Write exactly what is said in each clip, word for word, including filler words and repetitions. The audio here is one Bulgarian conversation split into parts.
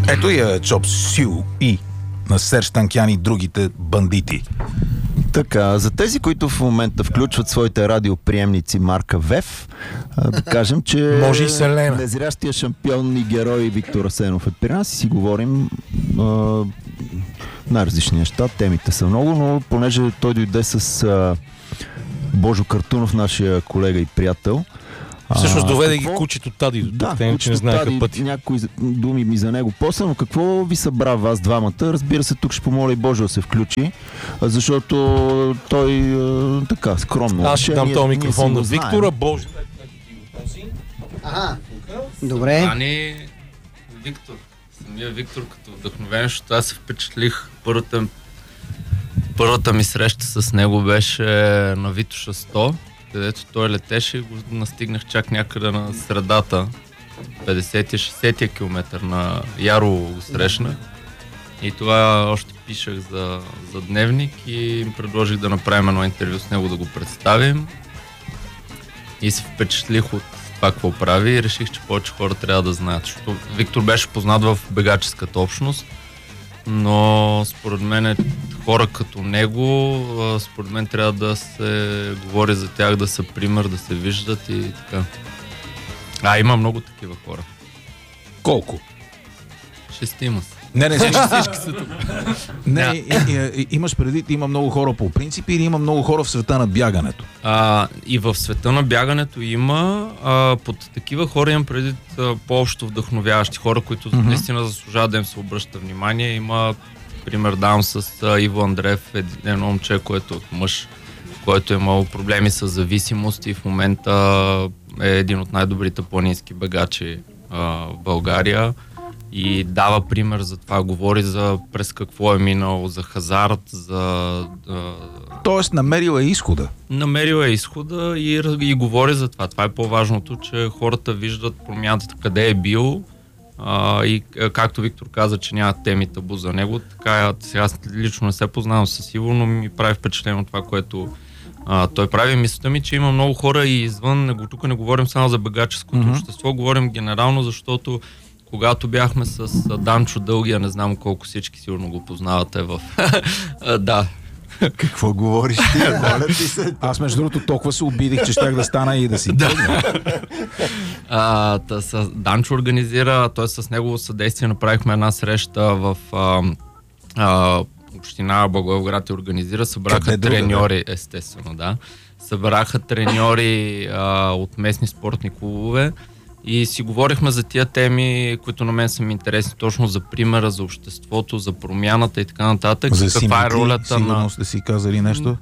Ето я Чоп Сю И на Серж Танкян и другите бандити. Така, за тези, които в момента включват своите радиоприемници марка ВЕФ, да кажем, че може и Селена. Незрящия шампион и герой Виктор Асенов е при нас и си говорим а, най-различни неща. Темите са много, но понеже той дойде с а, Божо Картунов, нашия колега и приятел. Всъщност доведе какво? Ги кучето Тади до тук, да, те че не знаеха пъти. Някои думи ми за него после, но какво ви събра вас двамата? Разбира се, тук ще помоля и Божо да се включи, защото той така, скромно. Аз ще дам този микрофон на Виктора, Божо. Ага, добре. А не Виктор, самия Виктор като вдъхновен, защото аз се впечатлих. Първата, първата ми среща с него беше на Витоша сто, където той летеше и го настигнах чак някъде на средата, петдесет-шейсет километър на Ярово го срещнах. И това още пишах за, за дневник и им предложих да направим едно интервю с него, да го представим. И се впечатлих от това какво прави и реших, че повече хора трябва да знаят. Защото Виктор беше познат в бегаческата общност, но според мен хора като него, според мен трябва да се говори за тях, да са пример, да се виждат и така. А, има много такива хора. Колко? Шестима са. Не, не, всички, всички са тук. Не, и, и, и, имаш предвид, има много хора по принцип или има много хора в света на бягането? А, и в света на бягането има, а, под такива хора имам предвид а, по-общо вдъхновяващи хора, които mm-hmm. наистина заслужават да им се обръща внимание. Има пример давам с а, Иво Андреев, едно момче, което е мъж, който е имал проблеми с зависимост и в момента е един от най-добрите планински бегачи а, в България. И дава пример за това, говори за през какво е минал, за хазарт, за... А... Тоест намерил е изхода. Намерил е изхода и, и говори за това. Това е по-важното, че хората виждат промяната къде е бил а, и както Виктор каза, че няма теми табу за него, така сега лично не се познавам със Иво, но ми прави впечатление от това, което а, той прави. Мисълта ми, че има много хора и извън, тук не говорим само за бегаческото mm-hmm. общество, говорим генерално, защото когато бяхме с Данчо Дългия, не знам колко всички сигурно го познавате в... да. Какво говориш ти? Моля ти се. Аз между другото толкова се обидих, че щях да стана и да си тръгна. а, та, с Данчо организира, т.е. с негово съдействие направихме една среща в а, а, община Благоевград и организира. Събраха треньори, естествено, да. Събраха треньори а, от местни спортни клубове. И си говорихме за тия теми, които на мен са ми интересни, точно за примера, за обществото, за промяната и така нататък. За каква симметри, е ролята сигурно на... сте си казали нещо?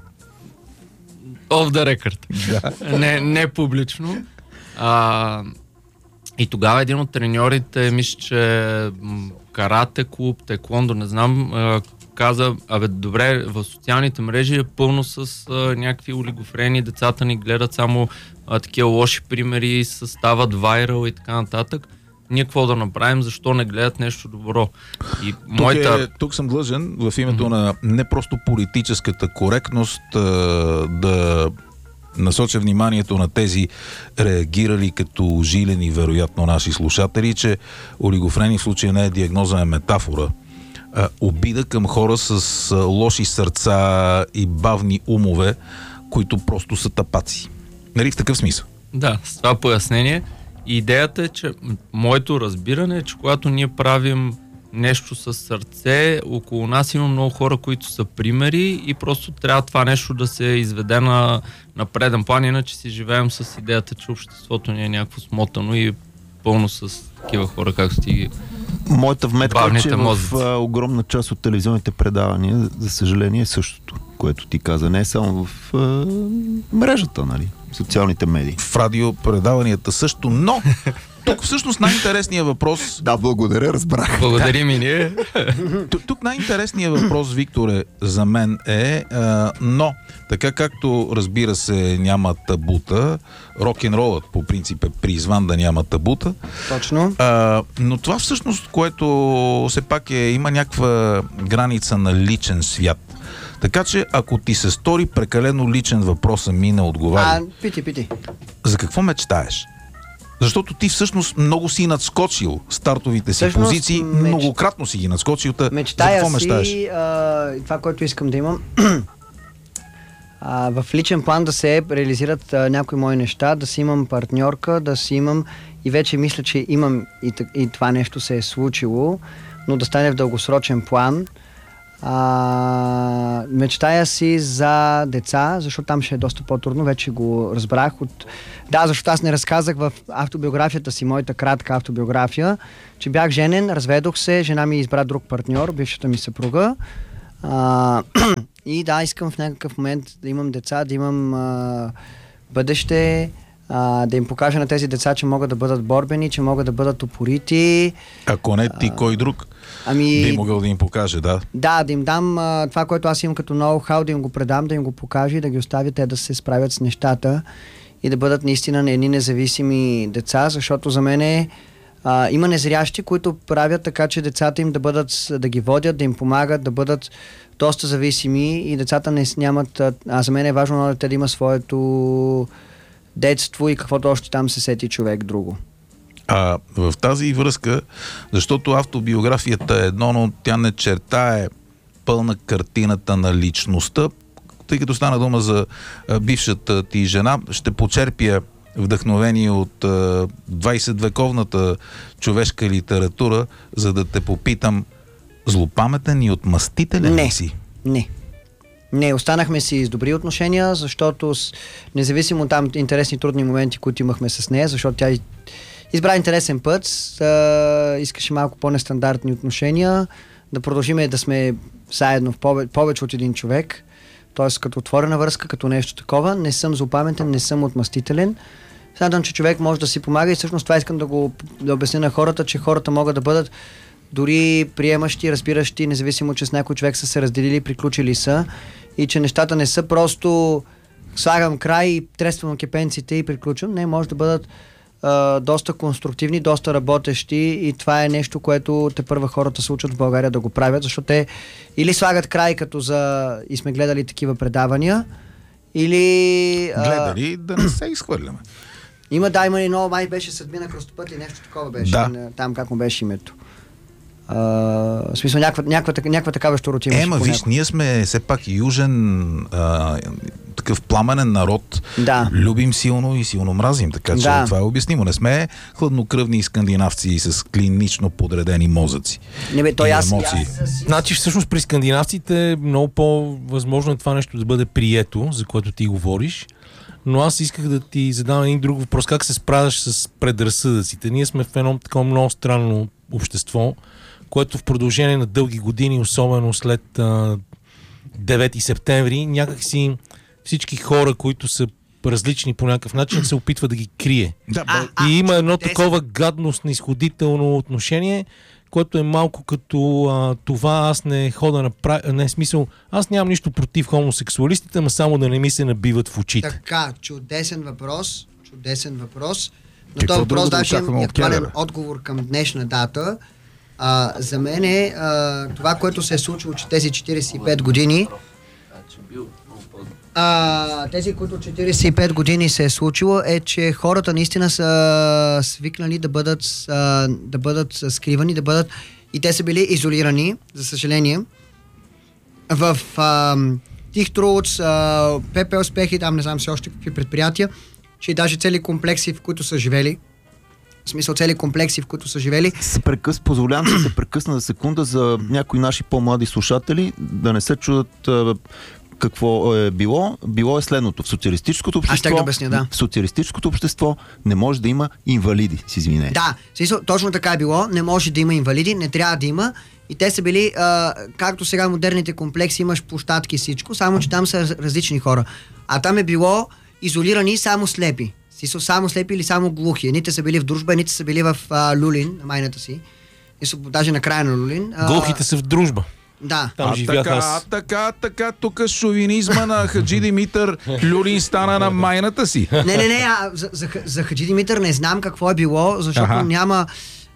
Off the record. Да. не, не публично. А, и тогава един от треньорите, мисля, че карате клуб, теквондо, не знам, а, каза, абе добре, в социалните мрежи е пълно с а, някакви олигофрени, децата ни гледат само а, такива лоши примери, стават вайрал и така нататък. Ние какво да направим, защо не гледат нещо добро? И тук, моята... е, тук съм длъжен в името mm-hmm. на не просто политическата коректност а, да насоча вниманието на тези реагирали като жилени, вероятно наши слушатели, че олигофрени в случая не е диагноза, е метафора. А, обида към хора с а, лоши сърца и бавни умове, които просто са тапаци. Нали в такъв смисъл? Да, с това пояснение. Идеята е, че моето разбиране е, че когато ние правим нещо с сърце, около нас има много хора, които са примери и просто трябва това нещо да се изведе на, на преден план, иначе си живеем с идеята, че обществото ни е някакво смотано и пълно с такива хора, както ти. Моята вметка е, че мозъци. в а, огромна част от телевизионните предавания, за съжаление, е същото, което ти каза. Не е само в а, мрежата, нали? Социалните медии. В радиопредаванията също, но тук всъщност най-интересният въпрос... Да, благодаря, разбрах. Благодарим и ние. Тук, тук най-интересният въпрос, Викторе, за мен е, а, но така както разбира се няма табута, рок-н-ролът по принцип е призван да няма табута. Точно. А, но това всъщност, което все пак е, има някаква граница на личен свят. Така че, ако ти се стори прекалено личен въпрос, ми не отговаря. А, пити, пити. За какво мечтаеш? Защото ти всъщност много си надскочил стартовите си Всъщност, позиции, меч... многократно си ги надскочил. Та, мечтая за какво си, мечтаеш? а, това, което искам да имам, а, в личен план да се реализират а, някои мои неща, да си имам партньорка, да си имам и вече мисля, че имам и, и това нещо се е случило, но да стане в дългосрочен план. А, мечтая си за деца, защото там ще е доста по-трудно, вече го разбрах. От... Да, защото аз не разказах в автобиографията си, моята кратка автобиография, че бях женен, разведох се, жена ми избра друг партньор, бившата ми съпруга. А, и да, искам в някакъв момент да имам деца, да имам а, бъдеще, а, да им покажа на тези деца, че могат да бъдат борбени, че могат да бъдат упорити. Ако не ти, кой друг Ами, би могъл да им покаже, да? Да, да им дам а, това, което аз имам като ноу-хау, да им го предам, да им го покажа и да ги оставя те да се справят с нещата и да бъдат наистина едни независими деца, защото за мен е, а, има незрящи, които правят така, че децата им да бъдат, да ги водят, да им помагат, да бъдат доста зависими и децата не нямат, а, а за мен е важно те да има своето детство и каквото още там се сети човек друго. А в тази връзка, защото автобиографията е едно, но тя не чертае пълна картината на личността, тъй като стана дума за а, бившата ти жена, ще почерпя вдъхновение от а, двайсетвековната човешка литература, за да те попитам, злопаметен и отмъстителен Не. ли си? Не. Не, останахме си с добри отношения, защото с, независимо от там интересни трудни моменти, които имахме с нея, защото тя избра интересен път, а, искаше малко по-нестандартни отношения, да продължиме да сме заедно в повече, повече от един човек, т.е. като отворена връзка, като нещо такова. Не съм злопаметен, не съм отмъстителен. Смятам, че човек може да си помага и всъщност това искам да го да обясня на хората, че хората могат да бъдат дори приемащи, разбиращи, независимо, че с някой човек са се разделили, приключили са и че нещата не са просто слагам край, трествам кепенците и приключвам. Не, може да бъдат а, доста конструктивни, доста работещи и това е нещо, което те първа хората се учат в България да го правят, защото те или слагат край като за... и сме гледали такива предавания, или... А... Гледали да не се изхвърляме. Има, да, има и много, май беше Съдбина Кръстопът или нещо такова беше. Да. Там как му беше името. А, в смисъл, някаква, някаква, някаква такава щуротина. Ема, виж, ние сме все пак южен, а, такъв пламенен народ. Да. Любим силно и силно мразим, така че Да. това е обяснимо. Не сме хладнокръвни скандинавци с клинично подредени мозъци. Не бе, той и аз, емоции. аз, аз, Значи всъщност при скандинавците е много по-възможно е това нещо да бъде прието, за което ти говориш. Но аз исках да ти задам един друг въпрос. Как се справяш с предразсъдъците? Ние сме в едно такова много странно общество, което в продължение на дълги години, особено след а, девети септември, някакси всички хора, които са различни по някакъв начин, се опитва да ги крие. Да, А, бе, а, И има едно чудесен. такова гадностно, изходително отношение, което е малко като а, това аз не хода на пра... не смисъл, аз нямам нищо против хомосексуалистите, ама само да не ми се набиват в очите. Така, чудесен въпрос, чудесен въпрос. На Какво този въпрос друго да даже имам очакваме и от актуален Келера? отговор към днешна дата. А, за мен е а, това, което се е случило, че тези четирийсет и пет години, а, тези, които четирийсет и пет години се е случило, е, че хората наистина са свикнали да бъдат, а, да бъдат скривани, да бъдат и те са били изолирани, за съжаление. В а, Тих Труц, ПП Успехи, там не знам все още какви предприятия, че и даже цели комплекси, в които са живели, в смисъл цели комплекси, в които са живели. Се прекъс, позволявам се да прекъсна за секунда за някои наши по-млади слушатели, да не се чудат а, какво е било. Било е следното. В социалистическото щях общество, да обясня, да. в социалистическото общество не може да има инвалиди, с извинение. Да, в смисъл, точно така е било. Не може да има инвалиди, не трябва да има. И те са били, а, както сега модерните комплекси, имаш площадки и всичко, само че там са раз- различни хора. А там е било изолирани само слепи. В смисъл, само слепи или само глухи. Едните са били в Дружба, едните са били в а, Люлин, на майната си. И са даже на края на Люлин. А, Глухите са в дружба. Да. Там а живях така, аз. така, така, тук шовинизма на Хаджи Димитър Люлин стана на майната си. Не, не, не, а, за, за, за Хаджи Димитър не знам какво е било, защото Аха. няма...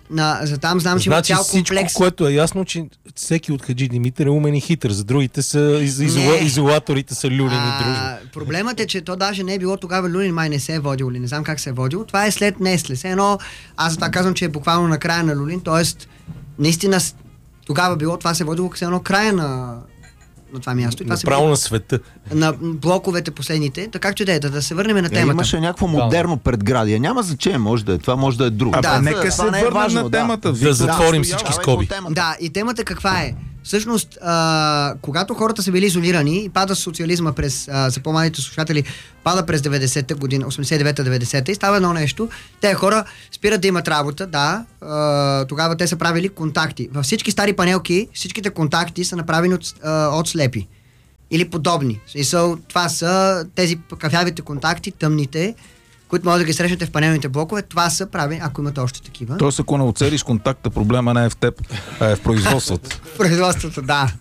На, за там знам, че има Значи цял всичко, комплекс. което е ясно, че всеки от Хаджи Димитър е умен и хитър. За другите са из, изола, Не. изолаторите са люлени дружно. А, проблемът е, че то даже не е било тогава Люлин, май не се е водил, или не знам как се е водил. Това е след Нестле. Все едно, аз за това казвам, че е буквално на края на Люлин, т.е. наистина с- тогава било, това се е водило като едно края на, на това място. И това се Направо води на света. на блоковете последните. Така че да е, да, да се върнем на Е, темата. имаше някакво модерно предградие. Няма значение, може да е. Това може да е друго. Абе, Да, нека това се не е върнем важно, на да. темата. Да Виктор. затворим Да, всички стоявай скоби. по темата. Да, и темата каква е? Всъщност, а, когато хората са били изолирани и пада социализма през, а, за по-малите слушатели, пада през деветдесета година, осемдесет и девета деветдесета и става едно нещо, те хора спират да имат работа, да, а, тогава те са правили контакти. Във всички стари панелки, всичките контакти са направени от, а, от слепи. Или подобни. В смисъл, това са тези кафявите контакти, тъмните, които може да ги срещнете в панелните блокове. Това са правени, ако имате още такива. Тоест, ако не оцелиш контакта, проблема не е в теб, а е в производството. В производството, да.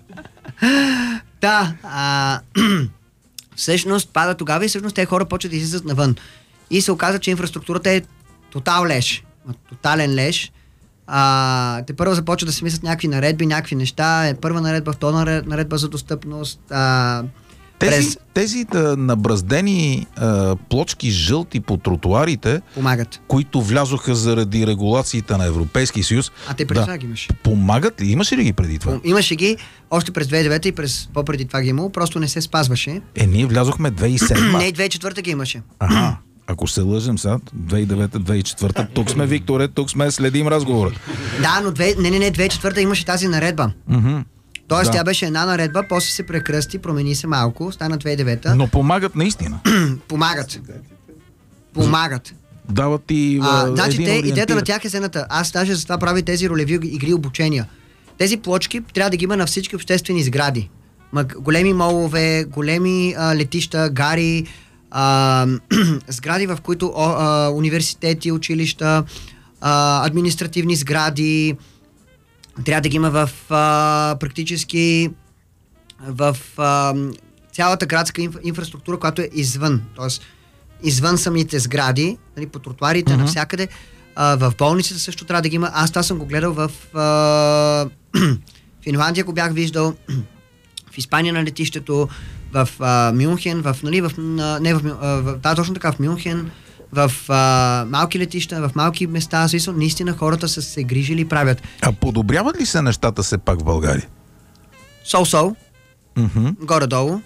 Да. А, всъщност пада тогава и всъщност те хора почват да излизат навън. И се оказа, че инфраструктурата е тотал леш. Тотален леш. А, те първо започват да се мислят някакви наредби, някакви неща. Е, първа наредба, втора наредба за достъпност. А, Тези, през... тези да, набраздени а, плочки жълти по тротуарите, Помагат. които влязоха заради регулациите на Европейския съюз, А те преди да, това ги имаше. помагат ли? Имаше ли ги преди това? Имаше ги още през две хиляди и девета и през по-преди това ги имало, просто не се спазваше. Е, ние влязохме две хиляди и седма. Не, и две хиляди и четвърта ги имаше. Ага. Ако се лъжем сега, две хиляди и девета две хиляди и четвърта, тук сме, Викторе, тук сме, следим разговора. Да, но две, не, не, не, две хиляди и четвърта имаше тази наредба. Мгм. Тоест Да. тя беше една наредба, после се прекръсти, промени се малко, стана две хиляди и девета. Но помагат наистина. Помагат. Помагат. Дават ти А, а, значи един те, идеята ориентир. на тях е следната. Аз даже за това правя тези ролеви игри обучения. Тези плочки трябва да ги има на всички обществени сгради. Ма, големи молове, големи а, летища, гари, а, сгради, в които о, а, университети, училища, а, административни сгради. Трябва да ги има в а, практически в а, цялата градска инфра, инфраструктура, която е извън. Тоест, извън самите сгради, нали, по тротуарите, mm-hmm. навсякъде. А, в болниците също трябва да ги има. Аз това съм го гледал в а, Финландия, го бях виждал, в Испания на летището, в а, Мюнхен, в, нали, в, а, не в, а, в, да, точно така, в Мюнхен, в а, малки летища, в малки места, смисъл, наистина хората са се грижили и правят. А подобряват ли се нещата все пак в България? Сол-сол, Мгм. горе-долу.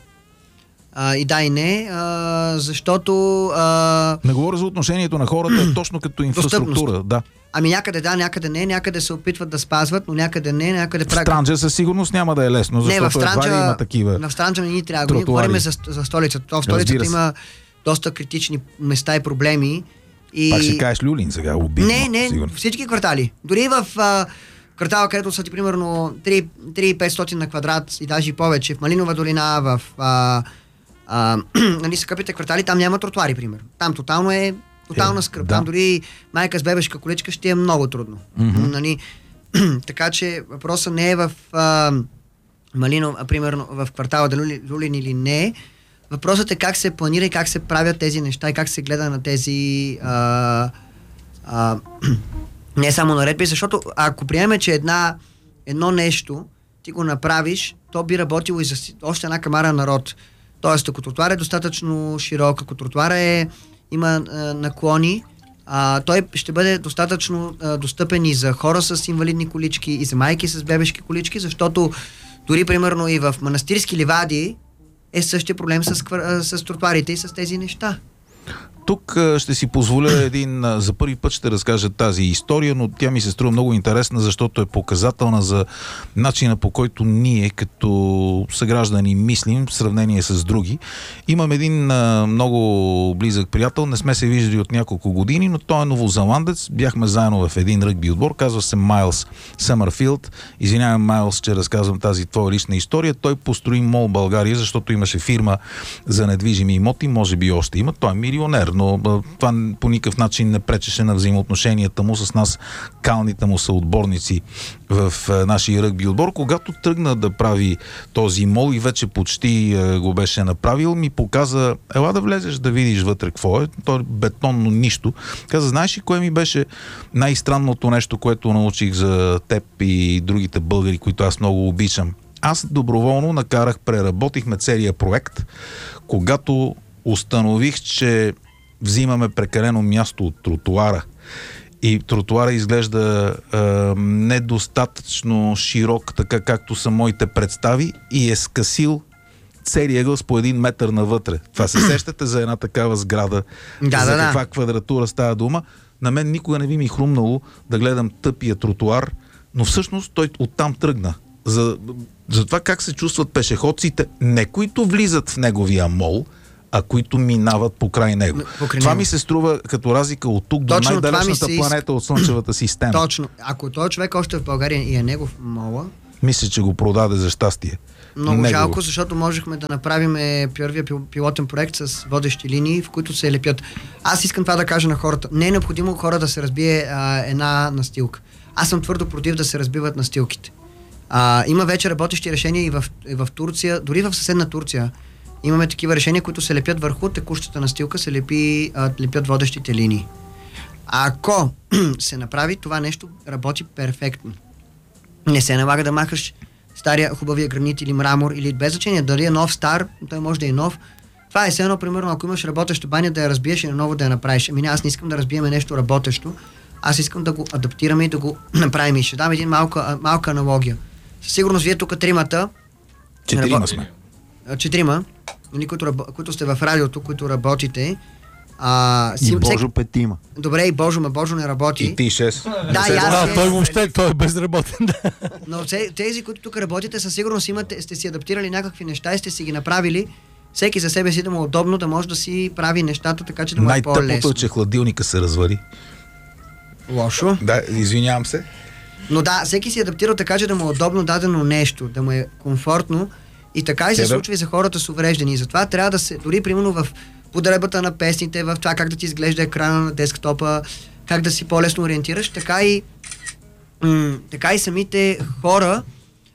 А, и да и не, а, защото а, Не говоря за отношението на хората, точно като инфраструктура. Да. ами някъде да, някъде не, някъде се опитват да спазват, но някъде не, някъде В правят. Странджа със сигурност няма да е лесно, Не, в защото едва ли Странджа, има такива. в Странджа не ни трябва. Ние тротуари. говорим за, за столицата. То в столицата Разбира се. има доста критични места и проблеми. И... Пак ще кажеш Люлин сега, обидно. Не, не, сигурно. всички квартали. Дори в а, квартала, където са ти примерно три хиляди и петстотин на квадрат и даже и повече, в Малинова долина, в а, а, нали, скъпите квартали, там няма тротуари, примерно. Там тотално е тотална Е, скръп. да. Там дори майка с бебешка количка ще е много трудно. Мгм. Нали, така че въпросът не е в а, Малино, а, примерно в квартала да Люлин, Люлин или не. Въпросът е как се планира и как се правят тези неща и как се гледа на тези а, а, не само наредби, защото ако приемем, че една, едно нещо ти го направиш, то би работило и за си- още една камара народ. Тоест, ако тротуар е достатъчно широк, ако тротуар е, има а, наклони, а, той ще бъде достатъчно а, достъпен и за хора с инвалидни колички, и за майки с бебешки колички, защото дори примерно и в манастирски ливади е същия проблем с, квар- а, с тротуарите и с тези неща. Тук а, ще си позволя един, а, за първи път ще разкажа тази история, но тя ми се струва много интересна, защото е показателна за начина, по който ние като съграждани мислим в сравнение с други. Имам един а, много близък приятел, не сме се виждали от няколко години, но той е новозеландец, бяхме заедно в един ръгби отбор, казва се Майлс Съмърфилд. Извинявам, Майлс, че разказвам тази твоя лична история. Той построи Мол България, защото имаше фирма за недвижими имоти, може би още има. Той е мили милионер, но а, това по никакъв начин не пречеше на взаимоотношенията му с нас, калните му съотборници в а, нашия ръгби отбор. Когато тръгна да прави този мол и вече почти а, го беше направил, ми показа, ела да влезеш да видиш вътре какво е. То е бетонно нищо. Каза, знаеш ли кое ми беше най-странното нещо, което научих за теб и другите българи, които аз много обичам? Аз доброволно накарах, преработихме целия проект, когато установих, че взимаме прекалено място от тротуара и тротуара изглежда е, недостатъчно широк, така както са моите представи, и е скъсил целият ъгъл с по един метър навътре. Това се сещате за една такава сграда, да, за да, каква да. квадратура става дума. На мен никога не би ми хрумнало да гледам тъпия тротуар, но всъщност той оттам тръгна. За, за това как се чувстват пешеходците, не които влизат в неговия мол, а които минават покрай него. Покрай това него. ми се струва като разлика от тук до Точно това най-далечната ми се планета иска. от Слънчевата система. Точно. Ако този човек още в България и е негов мола, Мисля, че го продаде за щастие. много Негово. жалко, защото можехме да направим първия пил- пилотен проект с водещи линии, в които се лепят. Аз искам това да кажа на хората. Не е необходимо хора да се разбие а, една настилка. Аз съм твърдо против да се разбиват настилките. А, има вече работещи решения и в, и в Турция, дори в съседна Турция. Имаме такива решения, които се лепят върху текущата настилка, се лепи, а, лепят водещите линии. Ако се направи, това нещо работи перфектно. Не се налага да махаш стария хубавия гранит или мрамор, или без значение дали е нов, стар, той може да е нов. Това е все едно, примерно, ако имаш работеща баня, да я разбиеш и наново да я направиш. Ами не, аз не искам да разбиеме нещо работещо, аз искам да го адаптираме и да го направим. И ще дам един малка, малка аналогия. Със сигурност вие тук тримата, Четирима Рабо- сме. а, четирима, нали, които, рабо- които сте в радиото, които работите, а, И си, Божо всек- петима. добре, и Божо, ма Божо не работи. И ти шест. Да, и аз А, не- той въобще, той е безработен. Да. Но те- тези, които тук работите, със сигурност имате, сте си адаптирали някакви неща и сте си ги направили. Всеки за себе си да му е удобно, да може да си прави нещата така, че да му е Най-тъпото по-лесно. е, че хладилника се развали. Лошо. Да, извинявам се. Но да, всеки си адаптира така, че да му е удобно дадено нещо, да му е комфортно. И така и се Те да- случва и за хората с увреждани. И затова трябва да се, дори примерно в подребата на песните, в това как да ти изглежда екрана на десктопа, как да си по-лесно ориентираш, така и, м- така и самите хора.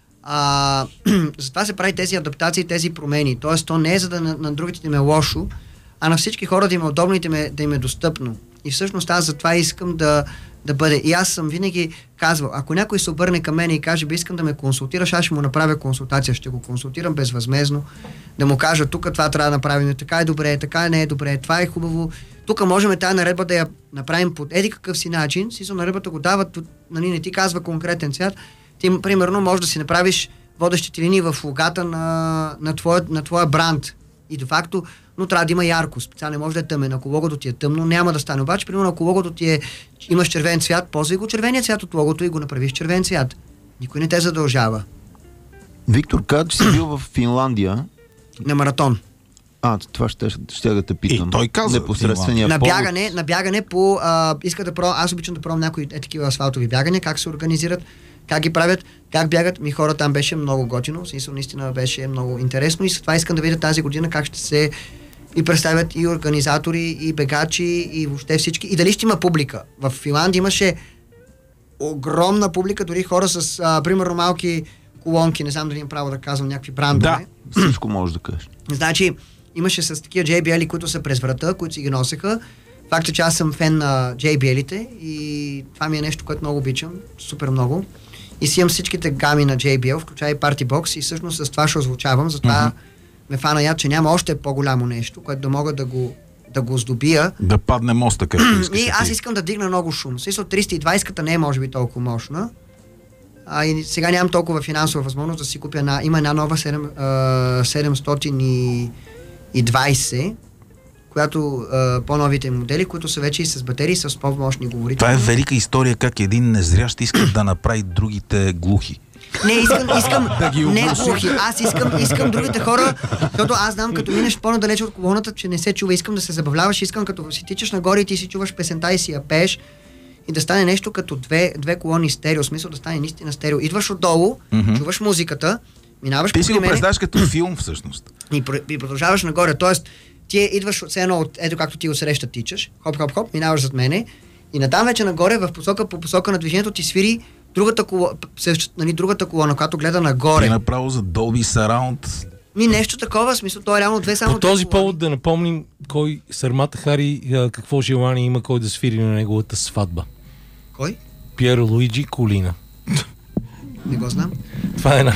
А, затова се прави тези адаптации, тези промени. Тоест, то не е за да на, на другите да им е лошо, а на всички хора да им е удобно и да им е, да им е достъпно. И всъщност аз затова искам да, да бъде. И аз съм винаги казвал, ако някой се обърне към мен и каже, би искам да ме консултираш, аз ще му направя консултация, ще го консултирам безвъзмезно, да му кажа, тук това трябва да направим, така е добре, така не е добре, това е хубаво. Тук можем тази наредба да я направим по еди какъв си начин, си наредбата го дават, нали, не ти казва конкретен цвят. Ти, примерно, можеш да си направиш водещите линии в логата на, на, твоя, на твоя бранд. И де факто, но трябва да има яркост. Специално не може да е тъмен. Ако логото ти е тъмно, няма да стане. Обаче, примерно, ако логото ти е, имаш червен цвят, ползвай го червения цвят от логото и го направиш червен цвят. Никой не те задължава. Виктор, каза, че си бил в Финландия. На маратон. А, това ще, ще да те питам. И той каза непосредствения На повод. бягане, на бягане по... А, иска да пробвам, аз обичам да пробвам някои е такива асфалтови бягания, как се организират, как ги правят, как бягат. Ми хора там беше много готино, в смисъл наистина беше много интересно и с това искам да видя тази година как ще се и представят и организатори, и бегачи, и въобще всички. И дали ще има публика. В Финландия имаше огромна публика, дори хора с, а, примерно, малки колонки, не знам дали имам право да казвам някакви брандове. Да. Всичко можеш да кажеш. Значи, имаше с такива джей би ел-и, които са през врата, които си ги носеха. Факт е, че аз съм фен на джей би ел-ите и това ми е нещо, което много обичам, супер много. И си имам всичките гами на джей би ел, включая и Party Box и всъщност с това ще озвучавам, затова mm-hmm. ме фана яд, че няма още по-голямо нещо, което да мога да го, да го здобия. Да падне моста, както искаш. И аз искам да дигна много шум. Смисъл триста и двайсета не е може би толкова мощна. А, и сега нямам толкова финансова възможност да си купя една, има една нова седемстотин и двайсет, която а, по-новите модели, които са вече и с батерии, с по-мощни говорители. Това е велика история как един незрящ иска да направи другите глухи. Не, искам, искам, Да ги не оглуши. глухи, аз искам, искам другите хора, защото аз знам, като минеш по-надалече от колоната, че не се чува, искам да се забавляваш, искам като си тичаш нагоре и ти си чуваш песента и си я пееш и да стане нещо като две, две колони стерео, в смисъл да стане наистина стерео. Идваш отдолу, Мгм. чуваш музиката, минаваш Ти си покрай го мене представяш като филм, всъщност. и, пр- и продължаваш нагоре. Тоест, ти идваш все едно от, ето както ти отсреща тичаш, хоп-хоп-хоп, минаваш зад мене и натам вече нагоре в посока, по посока на движението ти свири другата колона, нали, другата колона, която гледа нагоре. И направо за Dolby Surround. Ми нещо такова, в смисъл, то е реално две само. По този колони. повод да напомним кой Сармата Хари какво желание има кой да свири на неговата сватба. Кой? Пиер Луиджи Колина. Не го знам. Това е една...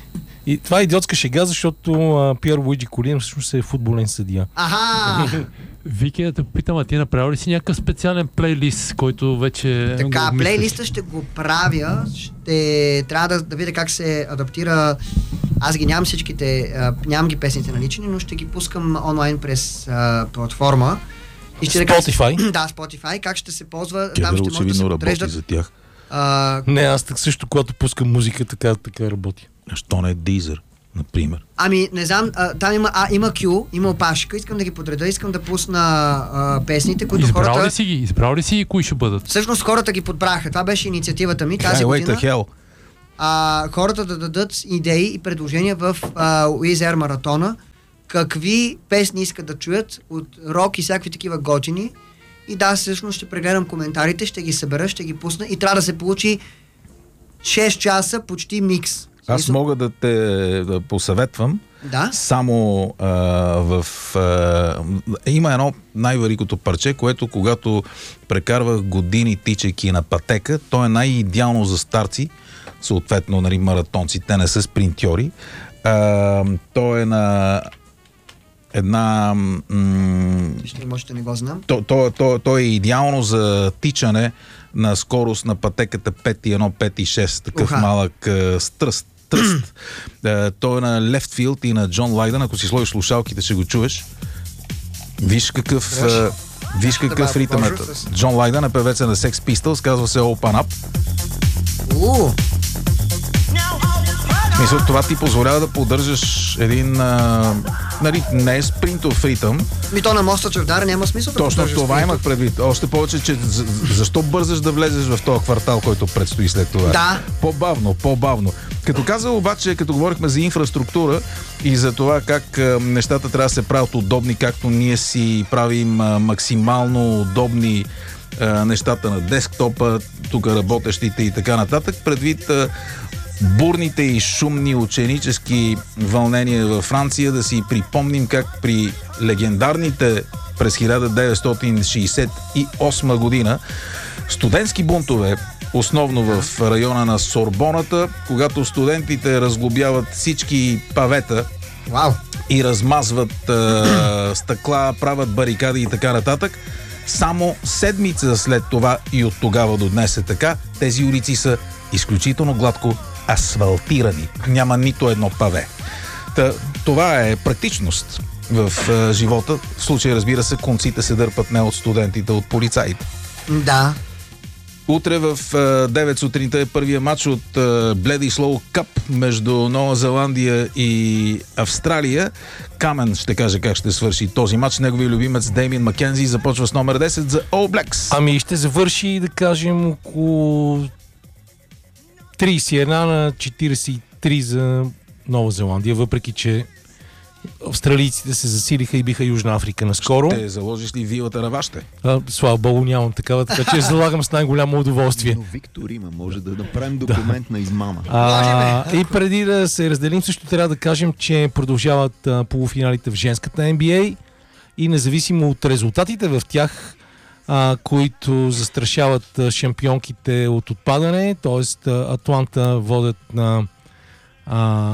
И това е идиотска шега, защото а, Пиер Луиджи Колина всъщност е футболен съдия. Аха! Вики, да те питам, а ти направил ли си някакъв специален плейлист, който вече... Така, го плейлиста ще го правя, ще трябва да, да видя как се адаптира. Аз ги нямам всичките, а, нямам ги песните налични, но ще ги пускам онлайн през а, платформа. И ще Spotify? Да, Spotify. Как ще се ползва, Кедър там ще може да се очевидно работи подреждат. за тях. А, Не, аз так също, когато пускам музика, така, така работи. Що не е Deezer, например? ами, не знам, а, там има, а, има Q, има опашка, искам да ги подреда, искам да пусна а, песните, които Избрал хората... ли си ги? Избрал ли си ги кои ще бъдат? Всъщност хората ги подбраха. Това беше инициативата ми тази Highway година. to Hell. А, хората да дадат идеи и предложения в Уизер маратона, какви песни искат да чуят от рок и всякакви такива готини. И да, всъщност ще прегледам коментарите, ще ги събера, ще ги пусна и трябва да се получи шест часа почти микс. Аз Смисъл- мога да те да посъветвам. Да? Само а, в... А, има едно най-великото парче, което когато прекарвах години тичайки на пътека, то е най-идеално за старци, съответно, нали, маратонци, те не са спринтьори. А, то е на една... М- Ще може да не го знам. то, то, то, то е идеално за тичане на скорост на пътеката пет и едно, пет и шест, такъв Уха. малък а, стръст. Тръст. Uh, той е на Left Field и на Джон Лайдън. Ако си сложиш слушалките, ще го чуеш. Виж какъв, uh, виж какъв Да, ритъм е. Боже, с- Джон Лайдън е певеца на Sex Pistols, казва се Open Up. Уу, Мисля, това ти позволява да поддържаш един, а, нали, не е спринтов ритъм. ми то на моста Чавдар няма смисъл да Точно поддържаш това спринта. имах предвид. Още повече, че за- защо бързаш да влезеш в този квартал, който предстои след това? Да. По-бавно, по-бавно. Като казал обаче, като говорихме за инфраструктура и за това как а, нещата трябва да се правят удобни, както ние си правим а, максимално удобни а, нещата на десктопа, тук работещите и така нататък, предвид а, бурните и шумни ученически вълнения във Франция, да си припомним как при легендарните през хиляда деветстотин шейсет и осма година студентски бунтове, основно в района на Сорбоната, когато студентите разглобяват всички павета Вау. и размазват а, стъкла, правят барикади и така нататък. Само седмица след това и от тогава до днес е така, тези улици са изключително гладко асфалтирани. Няма нито едно паве. Та, това е практичност в а, живота. В случай, разбира се, конците се дърпат не от студентите, от полицаите. Да. Утре в а, девет сутринта е първия матч от а, Bledisloe Cup между Нова Зеландия и Австралия. Камен ще каже как ще свърши този матч. Неговия любимец Деймин Маккензи започва с номер десет за All Blacks. Ами ще завърши, да кажем, около трийсет и едно на четирийсет и три за Нова Зеландия, въпреки че австралийците се засилиха и биха Южна Африка наскоро. Ще заложиш ли вилата на вашите? А, слава богу, нямам такава, така че залагам с най-голямо удоволствие. Но Виктор има, може да направим документ на измама. А, и преди да се разделим, също трябва да кажем, че продължават а, полуфиналите в женската Н Б А и независимо от резултатите в тях, а, които застрашават а, шампионките от отпадане, т.е. Атланта водят на а,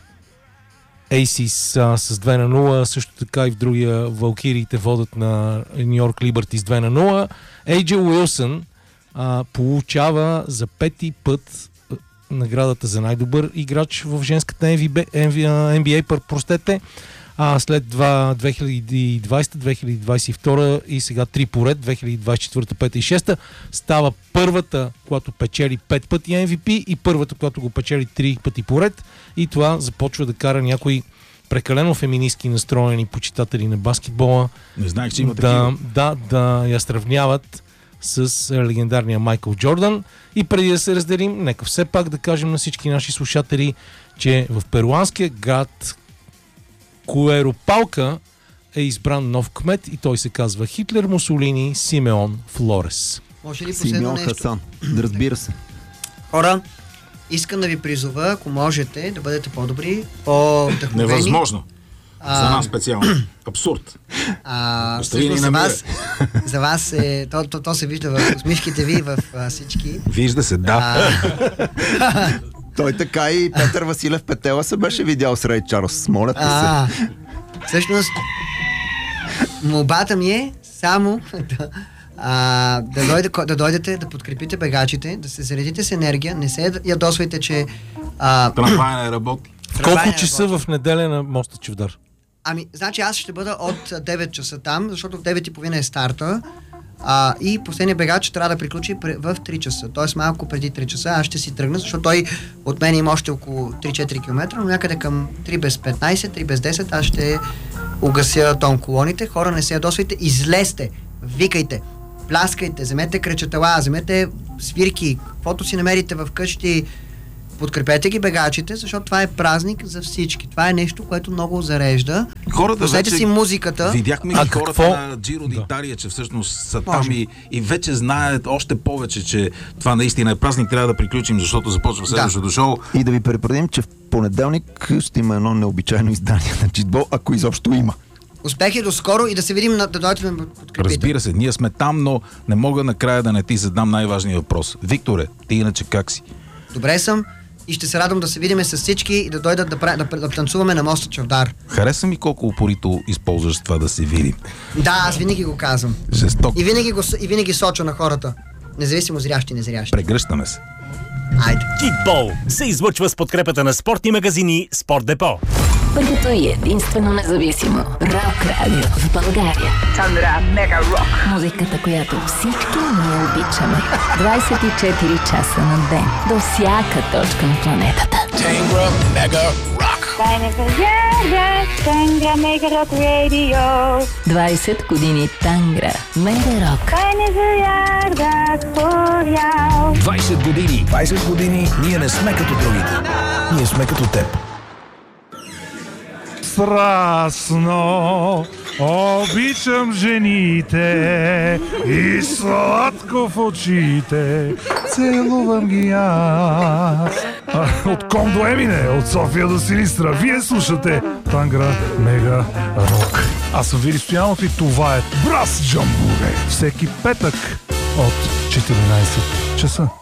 Ейсис а, с две на нула, също така и в другия Валкириите водят на Ню Йорк Либърти с две на нула. Ей Джей Уилсън а, получава за пети път а, наградата за най-добър играч в женската Н Б А, простете, а след два, две хиляди и двадесета, две хиляди двадесет и втора и сега три поред, две хиляди двадесет и четвърта, пета и шеста, става първата, която печели пет пъти Ем Ви Пи и първата, която го печели три пъти поред, и това започва да кара някои прекалено феминистки настроени почитатели на баскетбола Не знаех, че има да, такива. да, да я сравняват с легендарния Майкъл Джордан. И преди да се разделим, нека все пак да кажем на всички наши слушатели, че в перуанския град Куеропалка е избран нов кмет и той се казва Хитлер Мусолини Симеон Флорес. Може ли последно Симеон нещо? Хасан. Да, разбира се. Хора, искам да ви призова, ако можете, да бъдете по-добри, по-вдъхновени. Невъзможно. А, За нас специално. Абсурд. А, Остави ни всъщност на за мира. вас, за вас е, то, то, то се вижда в усмивките ви, в а, всички. Вижда се, да. А, Той така и Петър Василев Петела се беше видял с Рей Чарлз. Моля те се. а, всъщност, молбата ми е само да, а, да, дойде, да дойдете, да подкрепите бегачите, да се заредите с енергия, не се ядосвайте, че а, Трамвай не работи. Колко трамвай не часа работи. в неделя на моста Чевдар? Ами, значи аз ще бъда от девет часа там, защото в девет и половина е старта. А, и последният бегач трябва да приключи пре- в три часа. Тоест малко преди три часа аз ще си тръгна, защото той от мен има още около три-четири км, но някъде към три без петнайсет, три без десет аз ще угася тон колоните. Хора, не се ядосвайте, излезте, викайте, пляскайте, вземете кречетала, вземете свирки, каквото си намерите в къщи. Подкрепете ги бегачите, защото това е празник за всички. Това е нещо, което много зарежда. Хората Пуснете вече си музиката. Видяхме А ги хората какво? на Джиро Да. d'Italia, че всъщност са Може. там и, и вече знаят още повече, че това наистина е празник. Трябва да приключим, защото започва следващото шоу. И да ви предупредим, че в понеделник ще има едно необичайно издание на Читбол, ако изобщо има. Успехи до скоро и да се видим, на- да дойдете да ме подкрепите. Разбира се, ние сме там, но не мога накрая да не ти задам най-важния въпрос. Викторе, ти иначе как си? Добре съм и ще се радвам да се видим с всички и да дойдат да, пра- да, да танцуваме на моста Чавдар. Хареса ми колко упорито използваш това да се видим. Да, аз винаги го казвам. Жесток. И винаги, го, с- и винаги соча на хората. Независимо зрящи и незрящи. Прегръщаме се. Айде. Китбол се излъчва с подкрепата на спортни магазини Спорт Депо. Първото и единствено независимо рок радио в България. Тандра Мега Рок. Музиката, която всички ние обичаме. двайсет и четири часа на ден. До всяка точка на планетата. Тайна заряда, Тандра Мега Рок Радио. двайсет години Тангра. Мега рок. Тайна заряда, спорял. двайсет години. двайсет години ние не сме като другите. Ние сме като теб. Страстно обичам жените и сладко в очите целувам ги аз. А, от Ком до Емине, от София до Силистра, вие слушате Тангра Мега Рок. Аз съм Вили Стоянов и това е Брас Джамбуре. Всеки петък от четиринайсет часа.